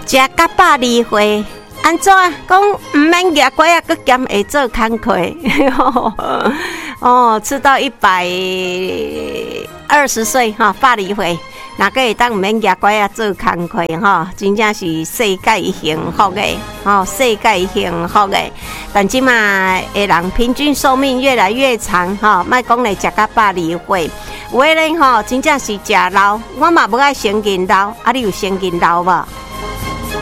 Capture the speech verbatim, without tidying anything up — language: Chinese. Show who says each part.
Speaker 1: 食到百二岁，安怎讲唔免牙关啊，佮兼会做工课。哦，吃到一百二十岁哈，百二岁。哪个会当唔免牙关啊做工课吼，真正是世界幸福的吼，世界幸福的。但即嘛的人平均寿命越来越长吼，莫讲来食到百二岁，有的人吼真正是食老，我嘛不爱先见老，啊你有先见老无？